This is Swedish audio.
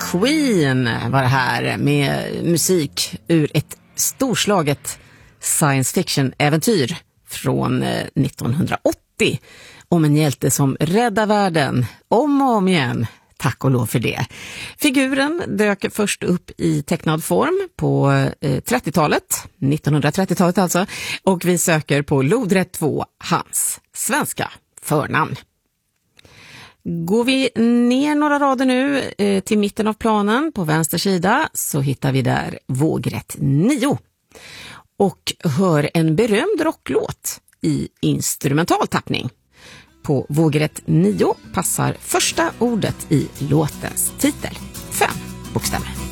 Queen var det här med musik ur ett storslaget science fiction-äventyr från 1980 om en hjälte som räddar världen om och om igen. Tack och lov för det. Figuren dök först upp i tecknad form på 30-talet, 1930-talet alltså, och vi söker på lodrätt 2 hans svenska förnamn. Går vi ner några rader nu till mitten av planen på vänster sida så hittar vi där vågrätt 9 och hör en berömd rocklåt i instrumental tappning. På vågrätt 9 passar första ordet i låtens titel. 5 bokstäver.